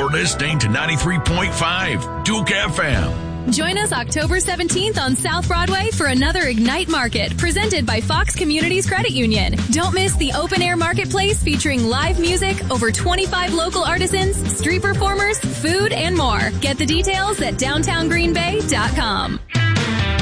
You're listening to 93.5 Duke FM. Join us October 17th on South Broadway for another Ignite Market presented by Fox Communities Credit Union. Don't miss the open-air marketplace featuring live music, over 25 local artisans, street performers, food, and more. Get the details at downtowngreenbay.com.